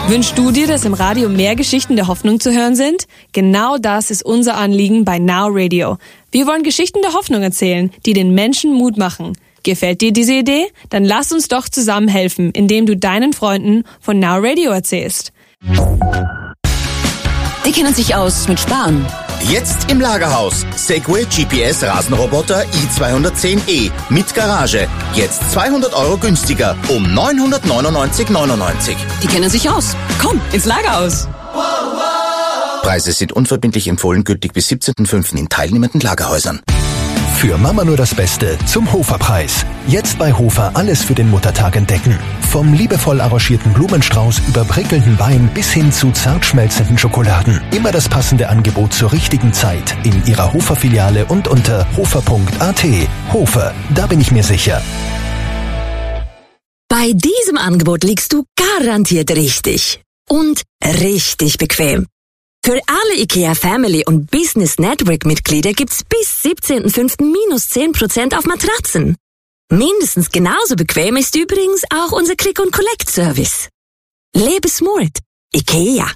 Wünschst du dir, dass im Radio mehr Geschichten der Hoffnung zu hören sind? Genau das ist unser Anliegen bei Now Radio. Wir wollen Geschichten der Hoffnung erzählen, die den Menschen Mut machen. Gefällt dir diese Idee? Dann lass uns doch zusammen helfen, indem du deinen Freunden von Now Radio erzählst. Die kennen sich aus mit Sparen. Jetzt im Lagerhaus. Segway GPS Rasenroboter i210e mit Garage. Jetzt 200 € günstiger um 999,99. Die kennen sich aus. Komm, ins Lagerhaus. Preise sind unverbindlich empfohlen, gültig bis 17.05. in teilnehmenden Lagerhäusern. Für Mama nur das Beste zum Hofer-Preis. Jetzt bei Hofer alles für den Muttertag entdecken. Vom liebevoll arrangierten Blumenstrauß über prickelnden Wein bis hin zu zart schmelzenden Schokoladen. Immer das passende Angebot zur richtigen Zeit in Ihrer Hofer-Filiale und unter hofer.at. Hofer, da bin ich mir sicher. Bei diesem Angebot liegst du garantiert richtig. Und richtig bequem. Für alle IKEA Family und Business Network Mitglieder gibt's bis 17.05. minus 10% auf Matratzen. Mindestens genauso bequem ist übrigens auch unser Click-and-Collect-Service. Lebe smart. IKEA.